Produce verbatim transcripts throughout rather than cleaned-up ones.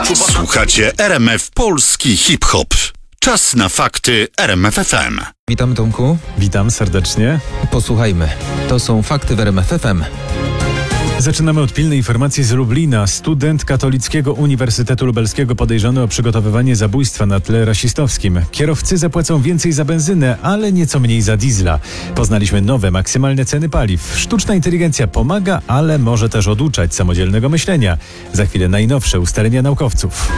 Słuchacie R M F Polski Hip-Hop. Czas na fakty R M F F M. Witam, Tomku. Witam serdecznie. Posłuchajmy. To są fakty w R M F F M. Zaczynamy od pilnej informacji z Lublina. Student Katolickiego Uniwersytetu Lubelskiego podejrzany o przygotowywanie zabójstwa na tle rasistowskim. Kierowcy zapłacą więcej za benzynę, ale nieco mniej za diesla. Poznaliśmy nowe, maksymalne ceny paliw. Sztuczna inteligencja pomaga, ale może też oduczać samodzielnego myślenia. Za chwilę najnowsze ustalenia naukowców.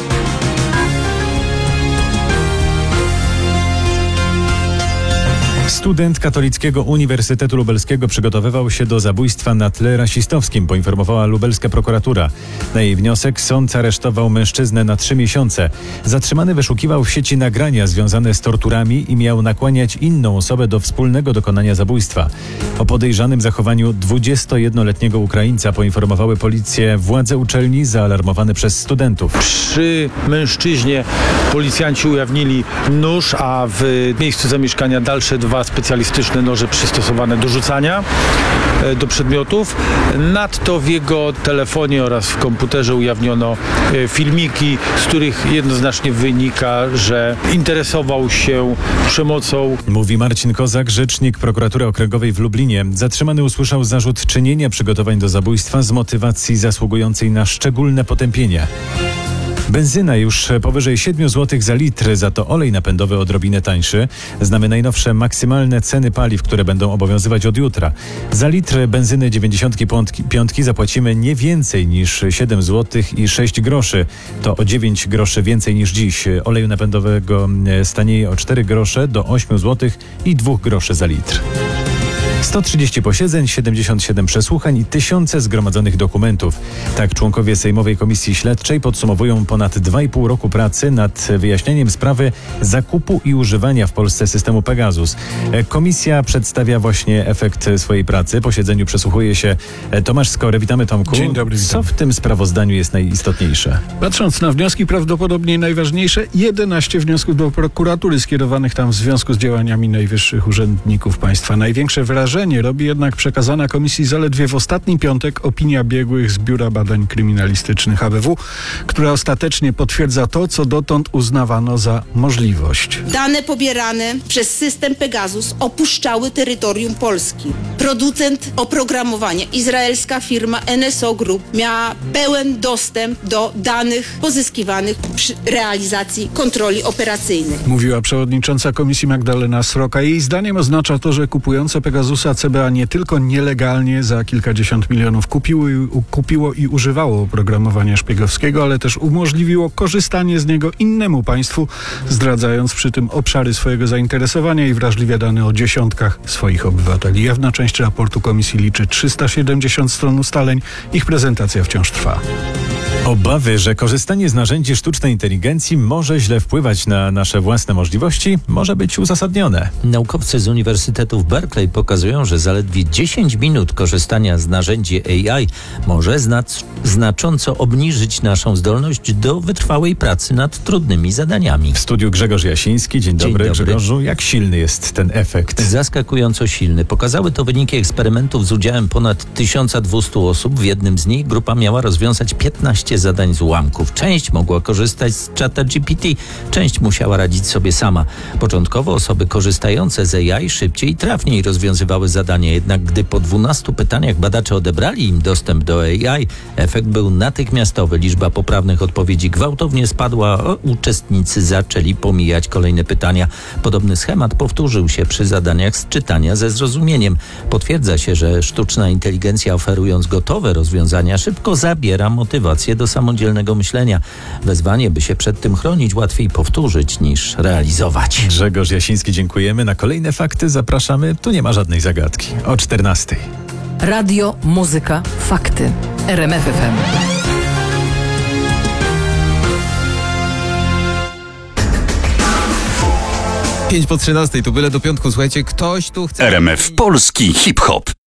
Student Katolickiego Uniwersytetu Lubelskiego przygotowywał się do zabójstwa na tle rasistowskim, poinformowała lubelska prokuratura. Na jej wniosek sąd aresztował mężczyznę na trzy miesiące. Zatrzymany wyszukiwał w sieci nagrania związane z torturami i miał nakłaniać inną osobę do wspólnego dokonania zabójstwa. O podejrzanym zachowaniu dwudziestojednoletniego Ukraińca poinformowały policję władze uczelni zaalarmowane przez studentów. Przy mężczyźnie policjanci ujawnili nóż, a w miejscu zamieszkania dalsze dwa specjalistyczne noże przystosowane do rzucania do przedmiotów. Nadto w jego telefonie oraz w komputerze ujawniono filmiki, z których jednoznacznie wynika, że interesował się przemocą. Mówi Marcin Kozak, rzecznik prokuratury okręgowej w Lublinie. Zatrzymany usłyszał zarzut czynienia przygotowań do zabójstwa z motywacji zasługującej na szczególne potępienie. Benzyna już powyżej siedmiu złotych za litr, za to olej napędowy odrobinę tańszy. Znamy najnowsze maksymalne ceny paliw, które będą obowiązywać od jutra. Za litr benzyny dziewięćdziesiątki piątki zapłacimy nie więcej niż siedem złotych i sześć groszy. To o dziewięć groszy więcej niż dziś. Oleju napędowego stanieje o cztery grosze do ośmiu złotych i dwóch groszy za litr. sto trzydzieści posiedzeń, siedemdziesiąt siedem przesłuchań i tysiące zgromadzonych dokumentów. Tak członkowie Sejmowej Komisji Śledczej podsumowują ponad dwa i pół roku pracy nad wyjaśnieniem sprawy zakupu i używania w Polsce systemu Pegasus. Komisja przedstawia właśnie efekt swojej pracy. Posiedzeniu przesłuchuje się Tomasz Skory. Witamy, Tomku. Dzień dobry, witam. Co w tym sprawozdaniu jest najistotniejsze? Patrząc na wnioski, prawdopodobnie najważniejsze jedenaście wniosków do prokuratury skierowanych tam w związku z działaniami najwyższych urzędników państwa. Największe wrażenie robi jednak przekazana komisji zaledwie w ostatni piątek opinia biegłych z Biura Badań Kryminalistycznych A B W, która ostatecznie potwierdza to, co dotąd uznawano za możliwość. Dane pobierane przez system Pegasus opuszczały terytorium Polski. Producent oprogramowania, izraelska firma N S O Group, miała pełen dostęp do danych pozyskiwanych przy realizacji kontroli operacyjnej. Mówiła przewodnicząca komisji Magdalena Sroka. Jej zdaniem oznacza to, że kupujące Pegasusa C B A nie tylko nielegalnie za kilkadziesiąt milionów kupiło, kupiło i używało oprogramowania szpiegowskiego, ale też umożliwiło korzystanie z niego innemu państwu, zdradzając przy tym obszary swojego zainteresowania i wrażliwe dane o dziesiątkach swoich obywateli. Jawna część raportu komisji liczy trzysta siedemdziesiąt stron ustaleń. Ich prezentacja wciąż trwa. Obawy, że korzystanie z narzędzi sztucznej inteligencji może źle wpływać na nasze własne możliwości, może być uzasadnione. Naukowcy z Uniwersytetu w Berkeley pokazują, że zaledwie dziesięć minut korzystania z narzędzi A I może znac- znacząco obniżyć naszą zdolność do wytrwałej pracy nad trudnymi zadaniami. W studiu Grzegorz Jasiński. Dzień, Dzień dobry, dobry. Grzegorzu. Jak silny jest ten efekt? Zaskakująco silny. Pokazały to wyniki eksperymentów z udziałem ponad tysiąc dwieście osób. W jednym z nich grupa miała rozwiązać piętnaście zadań z ułamków. Część mogła korzystać z czata G P T, część musiała radzić sobie sama. Początkowo osoby korzystające z A I szybciej i trafniej rozwiązywały zadania, jednak gdy po dwunastu pytaniach badacze odebrali im dostęp do A I, efekt był natychmiastowy. Liczba poprawnych odpowiedzi gwałtownie spadła, a uczestnicy zaczęli pomijać kolejne pytania. Podobny schemat powtórzył się przy zadaniach z czytania ze zrozumieniem. Potwierdza się, że sztuczna inteligencja, oferując gotowe rozwiązania, szybko zabiera motywację do samodzielnego myślenia. Wezwanie, by się przed tym chronić, łatwiej powtórzyć niż realizować. Grzegorz Jasiński, dziękujemy. Na kolejne fakty zapraszamy. Tu nie ma żadnej zagadki. O czternastej. Radio, muzyka, fakty. R M F F M. Pięć po trzynastej, tu byle do piątku. Słuchajcie, ktoś tu chce... R M F Polski Hip-Hop.